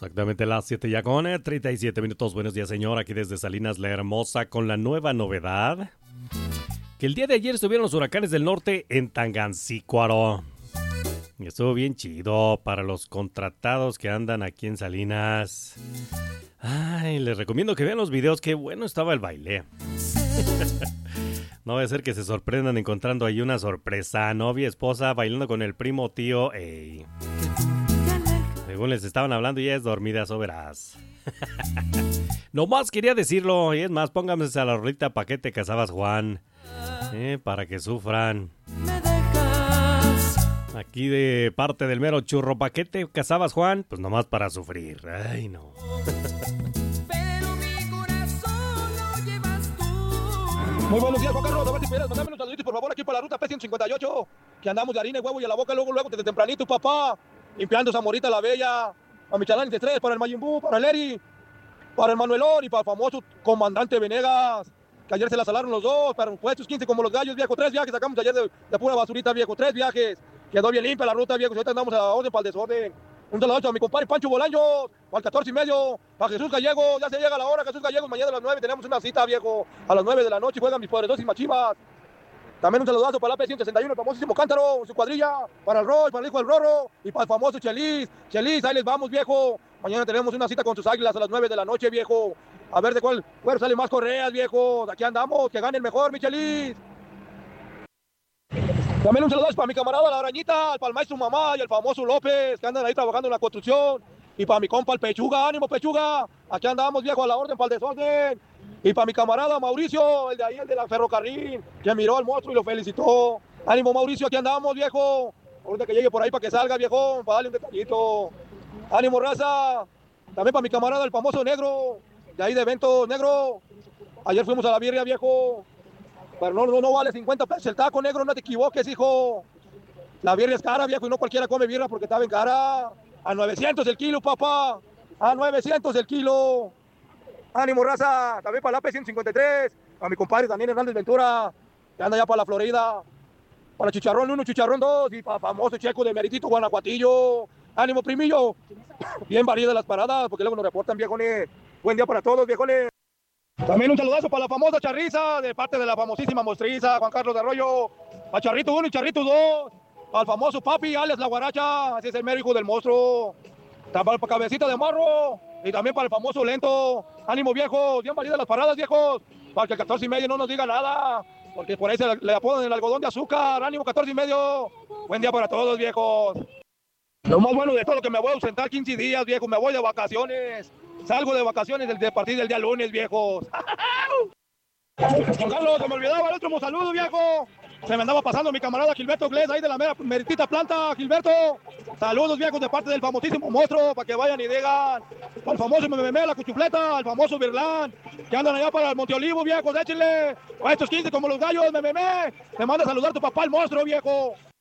Exactamente las 7 ya con 37 minutos. Buenos días, señor. Aquí desde Salinas la Hermosa con la nueva novedad. Que el día de ayer estuvieron los huracanes del norte en Tangancícuaro. Y estuvo bien chido para los contratados que andan aquí en Salinas. Ay, les recomiendo que vean los videos. Qué bueno estaba el baile. No va a ser que se sorprendan encontrando ahí una sorpresa. Novia, esposa, bailando con el primo, tío. Ey. Según les estaban hablando, ya es dormida, eso verás. Nomás quería decirlo. Y es más, pónganse a la rolita pa' que te casabas, Juan. Para que sufran. Aquí de parte del mero churro, ¿pa' qué te casabas, Juan? Pues nomás para sufrir. Ay, no. Muy buenos días, Juan Carlos. A ver si pudieras mandarme unos saluditos, por favor, aquí para la ruta P158, que andamos de harina y huevo y a la boca, luego, desde tempranito, papá, limpiando Zamorita la Bella, a Michalán de 3, para el Mayimbu, para el Eri, para el Manuelón y para el famoso comandante Venegas, que ayer se la salaron los dos, para puestos 15 como los gallos, viejo, 3 viajes sacamos ayer de pura basurita, viejo, 3 viajes, quedó bien limpia la ruta, viejo, ahorita andamos a orden para el desorden. Un saludo a mi compadre Pancho Bolaños, para el 14 y medio, para Jesús Gallego, ya se llega la hora, Jesús Gallego, mañana a las 9 tenemos una cita, viejo, a las 9 de la noche juegan mis poderosísimas Chivas. También un saludazo para la P161, el famosísimo Cántaro, su cuadrilla, para el Roy, para el hijo del Rorro, y para el famoso Chelis, ahí les vamos, viejo, mañana tenemos una cita con sus águilas a las 9 de la noche, viejo, a ver de cuál sale más correas, viejo, aquí andamos, que gane el mejor, mi Chelis. También un saludo para mi camarada La Arañita, para el maestro Mamá y el famoso López, que andan ahí trabajando en la construcción. Y para mi compa el Pechuga, ánimo Pechuga, aquí andamos, viejo, a la orden para el desorden. Y para mi camarada Mauricio, el de ahí, el de la ferrocarril, que miró al monstruo y lo felicitó. Ánimo Mauricio, aquí andamos, viejo. Ahorita que llegue por ahí para que salga, viejo, para darle un detallito. Ánimo, raza. También para mi camarada el famoso Negro, de ahí de Evento Negro. Ayer fuimos a la birria, viejo. Pero no vale 50 pesos el taco, negro, no te equivoques, hijo. La birria es cara, viejo, y no cualquiera come birria porque está bien cara. A 900 el kilo, papá. A 900 el kilo. Ánimo, raza. También para la P153. A mi compadre Daniel Hernández Ventura, que anda ya para la Florida. Para Chicharrón 1, Chicharrón 2. Y para famoso Checo de Meritito, Guanajuatillo. Ánimo, primillo. Bien variadas las paradas, porque luego nos reportan, viejones. Buen día para todos, viejones. También un saludazo para la famosa Charriza, de parte de la famosísima mostriza, Juan Carlos de Arroyo, a Charrito 1 y Charrito 2, al famoso Papi, alias La Guaracha, así es el mero hijo del monstruo, para Cabecita de Marro, y también para el famoso Lento. Ánimo, viejos, bien validas las paradas, viejos, para que el 14 y medio no nos diga nada, porque por ahí le apodan el algodón de azúcar. Ánimo, 14 y medio, buen día para todos, viejos. Lo más bueno de todo, que me voy a ausentar 15 días, viejo, me voy de vacaciones. Salgo de vacaciones a partir del día lunes, viejos. Juan Carlos, se me olvidaba el último saludo, viejo. Se me andaba pasando mi camarada Gilberto Gles, ahí de la meritita planta, Gilberto. Saludos, viejos, de parte del famosísimo monstruo, para que vayan y digan. Al famoso Meme, la Cuchufleta, al famoso Virlán, que andan allá para el Monte Olivo, viejos, échenle. A estos 15 como los gallos, Meme. Te manda a saludar tu papá, el monstruo, viejo.